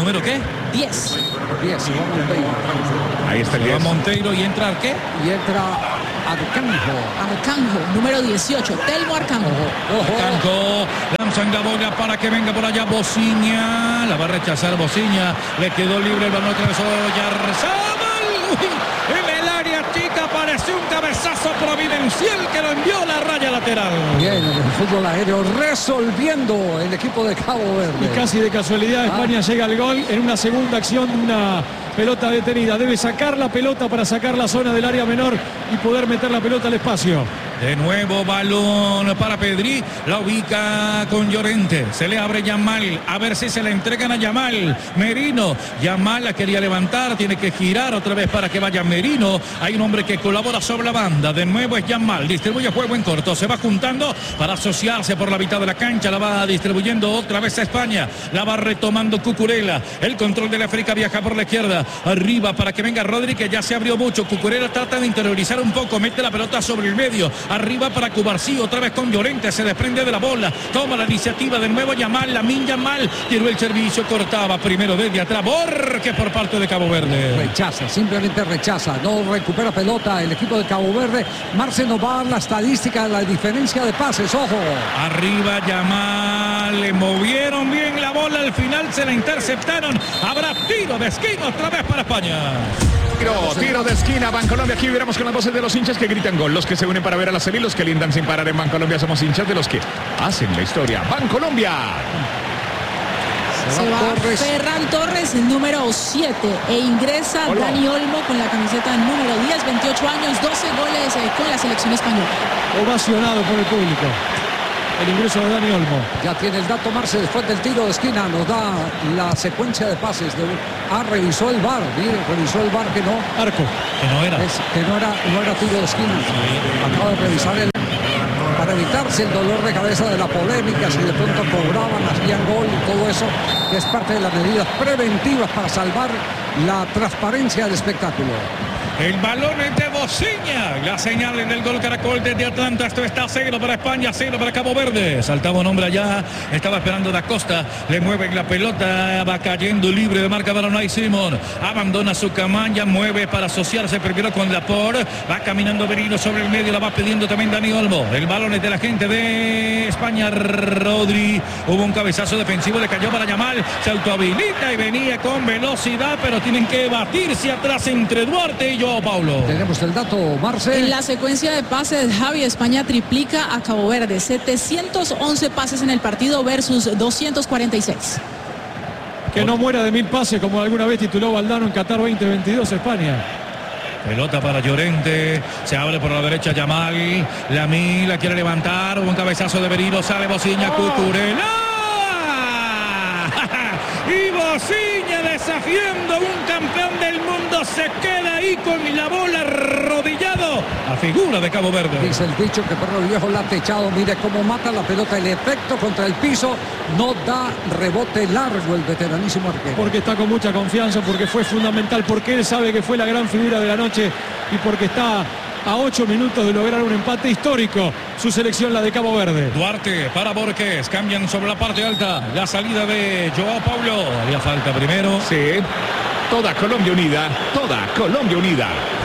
¿Número qué? 10. 10, Iván Monteiro. Ahí está el 10. Monteiro y entra Arqué. Y entra Arcanjo, número 18. Telmo Arcanjo. Arcanjo, lanzan la bola para que venga por allá Bociña. La va a rechazar Bociña. Le quedó libre el balón, atravesó Yarzábal. En el área chica apareció un cabezazo providencial que lo envió a la raya lateral. Bien, en el fútbol aéreo resolviendo el equipo de Cabo Verde. Y casi de casualidad España llega al gol en una segunda acción de una pelota detenida. Debe sacar la pelota para sacar la zona del área menor y poder meter la pelota al espacio. De nuevo balón para Pedri, la ubica con Llorente, se le abre Yamal, a ver si se la entregan a Yamal. Merino, Yamal la quería levantar, tiene que girar otra vez para que vaya Merino. Hay un hombre que colabora sobre la banda, de nuevo es Yamal, distribuye juego en corto, se va juntando para asociarse por la mitad de la cancha, la va distribuyendo otra vez a España, la va retomando Cucurella, el control de la África viaja por la izquierda, arriba para que venga Rodri, que ya se abrió mucho. Cucurella trata de interiorizar un poco, mete la pelota sobre el medio, arriba para Cubarsí, otra vez con Llorente, se desprende de la bola, toma la iniciativa de nuevo Yamal, Lamine Yamal, tiró el servicio, cortaba primero desde atrás, Borges por parte de Cabo Verde. Rechaza, simplemente rechaza, no recupera pelota el equipo de Cabo Verde. Marce nos va a dar la estadística, la diferencia de pases, ojo. Arriba Yamal, le movieron bien la bola, al final se la interceptaron, habrá tiro de esquina otra vez para España. Tiro de esquina, Bancolombia. Aquí viéramos con las voces de los hinchas que gritan gol. Los que se unen para ver a la serie, los que lindan sin parar en Bancolombia. Somos hinchas de los que hacen la historia. Bancolombia. Se va Ferran Torres, número 7. E ingresa Dani Olmo con la camiseta número 10, 28 años, 12 goles con la selección española. Ovacionado por el público. El ingreso de Dani Olmo. Ya tiene el dato Marce después del tiro de esquina. Nos da la secuencia de pases. Revisó el VAR. Miren, revisó el VAR que no. Arco. Que no era. Que no era tiro de esquina. Acaba de revisar para evitarse el dolor de cabeza de la polémica. Si de pronto cobraban, hacían gol y todo eso. Que es parte de las medidas preventivas para salvar la transparencia del espectáculo. El balón es de Bociña. La señal en el gol Caracol desde Atlanta. Esto está 0 para España, 0 para Cabo Verde. Saltaba un hombre allá. Estaba esperando Da Costa. Le mueven la pelota. Va cayendo libre de marca para Unai Simón. Abandona su camalla. Mueve para asociarse primero con Laporte. Va caminando Merino sobre el medio. La va pidiendo también Dani Olmo. El balón es de la gente de España. Rodri. Hubo un cabezazo defensivo. Le cayó para Yamal. Se autohabilita y venía con velocidad. Pero tienen que batirse atrás entre Duarte y Paulo. Tenemos el dato, Marce. En la secuencia de pases, Javi, España triplica a Cabo Verde. 711 pases en el partido versus 246. Que no muera de 1000 pases, como alguna vez tituló Valdano en Qatar 2022, España. Pelota para Llorente, se abre por la derecha Yamal, Lamine la quiere levantar, un cabezazo de Merino, sale Bociña, Cucurella. Y Bociña desafiando a un campeón del mundo, se queda ahí con la bola arrodillado a figura de Cabo Verde. Dice el dicho que perro viejo la ha techado, mire cómo mata la pelota, el efecto contra el piso, no da rebote largo el veteranísimo arquero. Porque está con mucha confianza, porque fue fundamental, porque él sabe que fue la gran figura de la noche y porque está a 8 minutos de lograr un empate histórico. Su selección, la de Cabo Verde. Duarte para Borges, cambian sobre la parte alta, la salida de Joao Paulo. Había falta primero. Sí, toda Colombia unida, toda Colombia unida.